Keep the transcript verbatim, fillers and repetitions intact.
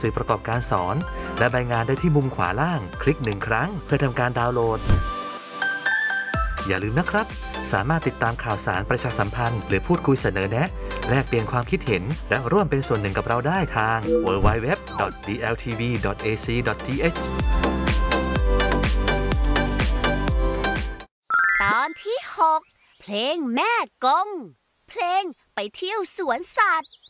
สื่อประกอบการสอนและใบงานได้ที่มุมขวาล่างคลิกหนึ่งครั้งเพื่อทำการดาวน์โหลดอย่าลืมนะครับสามารถติดตามข่าวสารประชาสัมพันธ์หรือพูดคุยเสนอแนะแลกเปลี่ยนความคิดเห็นและร่วมเป็นส่วนหนึ่งกับเราได้ทาง ดับเบิลยู ดับเบิลยู ดับเบิลยู ดอท ดี แอล ที วี ดอท เอ ซี ดอท ที เอชตอนที่หกเพลงแม่กงเพลงไปเที่ยวสวนสัตว์